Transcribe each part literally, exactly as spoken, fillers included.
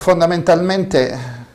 fondamentalmente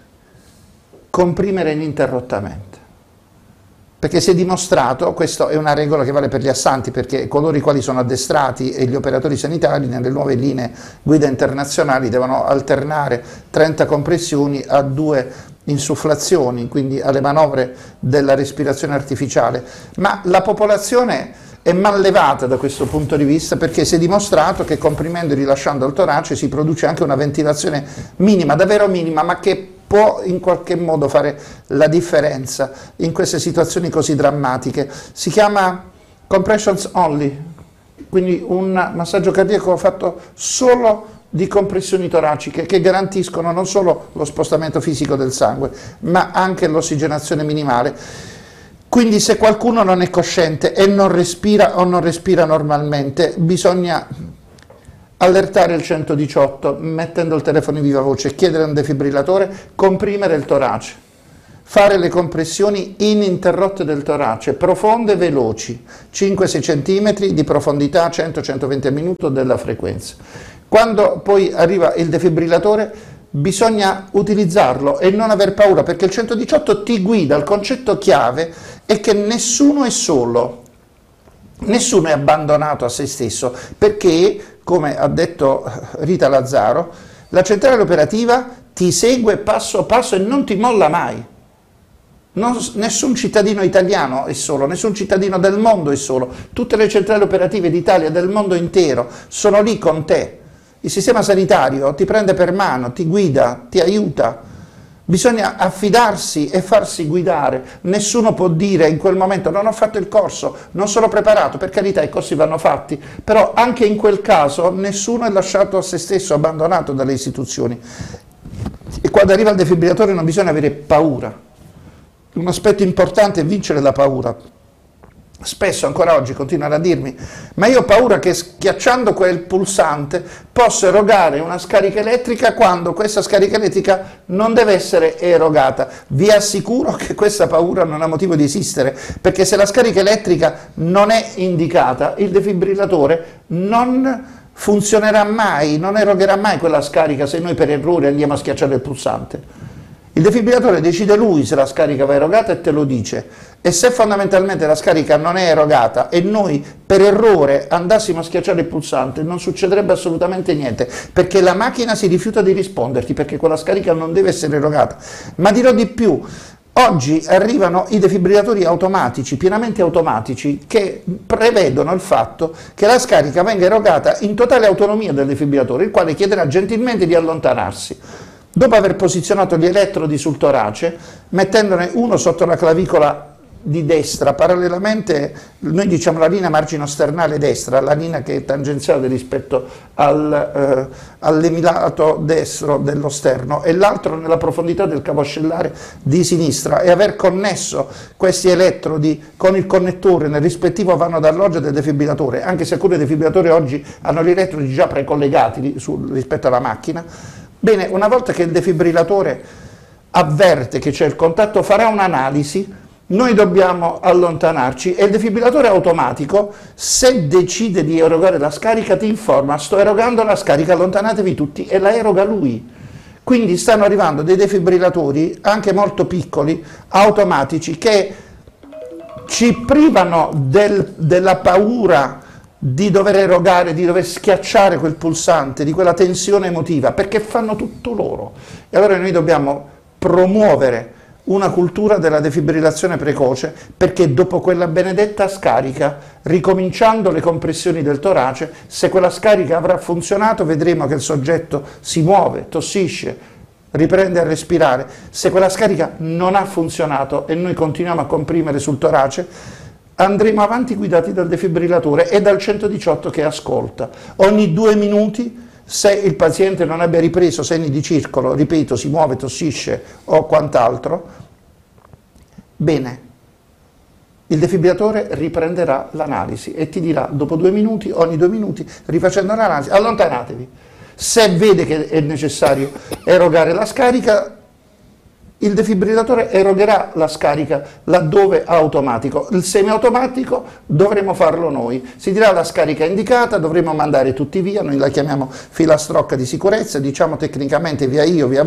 comprimere ininterrottamente, perché si è dimostrato, questa è una regola che vale per gli assanti, perché coloro i quali sono addestrati e gli operatori sanitari nelle nuove linee guida internazionali devono alternare trenta compressioni a due insufflazioni, quindi alle manovre della respirazione artificiale, ma la popolazione è mallevata da questo punto di vista, perché si è dimostrato che comprimendo e rilasciando il torace si produce anche una ventilazione minima, davvero minima, ma che può in qualche modo fare la differenza in queste situazioni così drammatiche. Si chiama compressions only, quindi un massaggio cardiaco fatto solo di compressioni toraciche che garantiscono non solo lo spostamento fisico del sangue, ma anche l'ossigenazione minimale. Quindi se qualcuno non è cosciente e non respira o non respira normalmente, bisogna allertare il centodiciotto mettendo il telefono in viva voce, chiedere un defibrillatore, comprimere il torace, fare le compressioni ininterrotte del torace, profonde e veloci, cinque sei centimetri di profondità, cento centoventi a minuto della frequenza. Quando poi arriva il defibrillatore bisogna utilizzarlo e non aver paura, perché il centodiciotto ti guida. Il concetto chiave è che nessuno è solo, nessuno è abbandonato a se stesso, perché, come ha detto Rita Lazzaro, la centrale operativa ti segue passo passo e non ti molla mai. Non, nessun cittadino italiano è solo, nessun cittadino del mondo è solo. Tutte le centrali operative d'Italia, del mondo intero, sono lì con te. Il sistema sanitario ti prende per mano, ti guida, ti aiuta. Bisogna affidarsi e farsi guidare. Nessuno può dire in quel momento non ho fatto il corso, non sono preparato. Per carità, i corsi vanno fatti, però anche in quel caso nessuno è lasciato a se stesso, abbandonato dalle istituzioni. E quando arriva il defibrillatore non bisogna avere paura. Un aspetto importante è vincere la paura. Spesso ancora oggi continuano a dirmi ma io ho paura che schiacciando quel pulsante posso erogare una scarica elettrica quando questa scarica elettrica non deve essere erogata. Vi assicuro che questa paura non ha motivo di esistere, perché se la scarica elettrica non è indicata, il defibrillatore non funzionerà mai, non erogherà mai quella scarica se noi per errore andiamo a schiacciare il pulsante. Il defibrillatore decide lui se la scarica va erogata e te lo dice, e se fondamentalmente la scarica non è erogata e noi per errore andassimo a schiacciare il pulsante non succederebbe assolutamente niente, perché la macchina si rifiuta di risponderti, perché quella scarica non deve essere erogata. Ma dirò di più, oggi arrivano i defibrillatori automatici, pienamente automatici, che prevedono il fatto che la scarica venga erogata in totale autonomia del defibrillatore, il quale chiederà gentilmente di allontanarsi. Dopo aver posizionato gli elettrodi sul torace, mettendone uno sotto la clavicola di destra, parallelamente, noi diciamo la linea margine-sternale destra, la linea che è tangenziale rispetto al, eh, all'emilato destro dello sterno, e l'altro nella profondità del cavo ascellare di sinistra, e aver connesso questi elettrodi con il connettore nel rispettivo vano d'alloggio del defibrillatore, anche se alcuni defibrillatori oggi hanno gli elettrodi già precollegati sul, rispetto alla macchina. Bene, una volta che il defibrillatore avverte che c'è il contatto, farà un'analisi, noi dobbiamo allontanarci e il defibrillatore automatico, se decide di erogare la scarica, ti informa: sto erogando la scarica, allontanatevi tutti, e la eroga lui. Quindi stanno arrivando dei defibrillatori, anche molto piccoli, automatici, che ci privano del, della paura di dover erogare, di dover schiacciare quel pulsante, di quella tensione emotiva, perché fanno tutto loro. E allora noi dobbiamo promuovere una cultura della defibrillazione precoce, perché dopo quella benedetta scarica, ricominciando le compressioni del torace, se quella scarica avrà funzionato, vedremo che il soggetto si muove, tossisce, riprende a respirare. Se quella scarica non ha funzionato e noi continuiamo a comprimere sul torace, andremo avanti guidati dal defibrillatore e dal centodiciotto che ascolta. Ogni due minuti, se il paziente non abbia ripreso segni di circolo, ripeto, si muove, tossisce o quant'altro, bene, il defibrillatore riprenderà l'analisi e ti dirà dopo due minuti, ogni due minuti, rifacendo l'analisi, allontanatevi. Se vede che è necessario erogare la scarica, il defibrillatore erogherà la scarica laddove è automatico. Il semiautomatico dovremo farlo noi. Si dirà la scarica indicata, dovremo mandare tutti via, noi la chiamiamo filastrocca di sicurezza, diciamo tecnicamente via io, via